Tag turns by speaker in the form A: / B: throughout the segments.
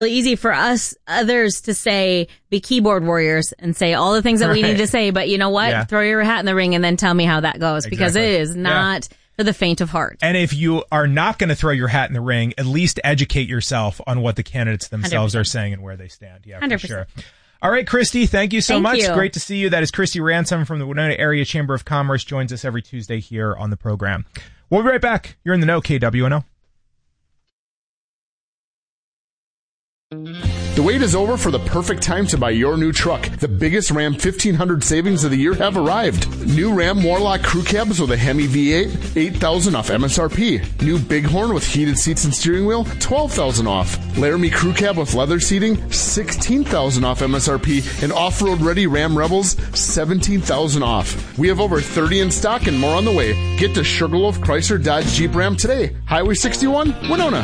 A: easy for others to say, be keyboard warriors and say all the things that we need to say. But you know what?
B: Yeah.
A: Throw your hat in the ring and then tell me how that goes, because it is not for the faint of heart.
B: And if you are not going to throw your hat in the ring, at least educate yourself on what the candidates themselves
A: 100%.
B: Are saying and where they stand. Yeah,
A: 100%.
B: for sure. All right, Christy, thank you so much.
A: You.
B: Great to see you. That is Christy Ransom from the Winona Area Chamber of Commerce. Joins us every Tuesday here on the program. We'll be right back. You're in the know, KWNO.
C: The wait is over for the perfect time to buy your new truck. The biggest Ram 1500 savings of the year have arrived. New Ram Warlock crew cabs with a Hemi V8, $8,000 off MSRP. New Bighorn with heated seats and steering wheel, $12,000 off. Laramie crew cab with leather seating, $16,000 off MSRP. And off-road ready Ram Rebels, $17,000 off. We have over 30 in stock and more on the way. Get to Sugarloaf Chrysler Dodge Jeep Ram today. Highway 61, Winona.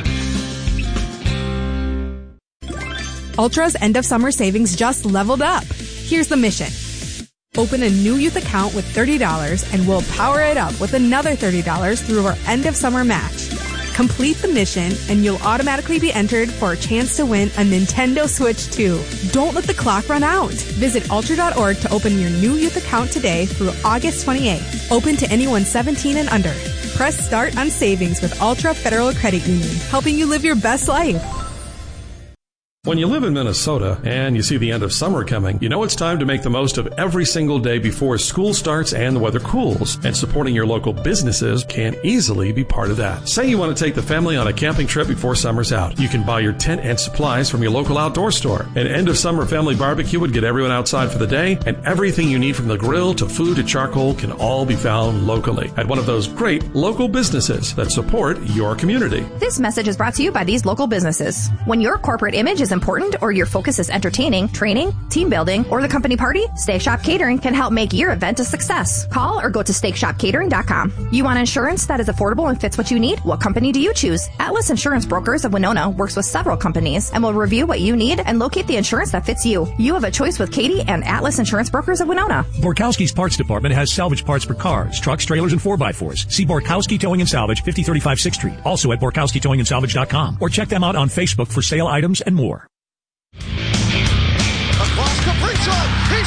D: Ultra's end of summer savings just leveled up. Here's the mission. Open a new youth account with $30 and we'll power it up with another $30 through our end of summer match. Complete the mission and you'll automatically be entered for a chance to win a Nintendo Switch 2. Don't let the clock run out. Visit ultra.org to open your new youth account today through August 28th. Open to anyone 17 and under. Press start on savings with Ultra Federal Credit Union, helping you live your best life.
E: When you live in Minnesota and you see the end of summer coming, you know it's time to make the most of every single day before school starts and the weather cools. And supporting your local businesses can easily be part of that. Say you want to take the family on a camping trip before summer's out. You can buy your tent and supplies from your local outdoor store. An end of summer family barbecue would get everyone outside for the day, and everything you need from the grill to food to charcoal can all be found locally at one of those great local businesses that support your community.
F: This message is brought to you by these local businesses. When your corporate image is important or your focus is entertaining, training, team building, or the company party, Steak Shop Catering can help make your event a success. Call or go to steakshopcatering.com. You want insurance that is affordable and fits what you need? What company do you choose? Atlas Insurance Brokers of Winona works with several companies and will review what you need and locate the insurance that fits you. You have a choice with Katie and Atlas Insurance Brokers of Winona.
G: Borkowski's Parts Department has salvage parts for cars, trucks, trailers, and 4x4s. See Borkowski Towing and Salvage, 5035 6th Street. Also at borkowskitowingandsalvage.com. Or check them out on Facebook for sale items and more.
H: Across Kaprizov, he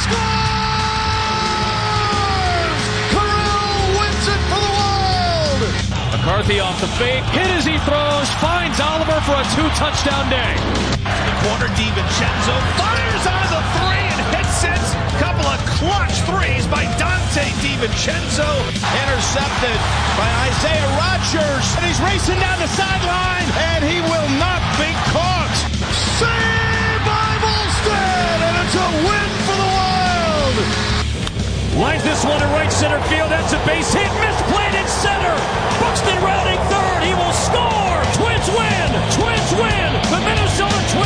H: scores! Kirill wins it for the Wild!
I: McCarthy off the fake, hit as he throws, finds Oliver for a 2-touchdown day.
H: The corner, DiVincenzo fires on the three and hits it. Couple of clutch threes by Dante DiVincenzo. Intercepted by Isaiah Rodgers. And he's racing down the sideline, and he will not be caught. Saved by Volstead, and it's a win for the Wild.
I: Lines this one to right center field. That's a base hit. Misplayed in center. Buxton rounding third. He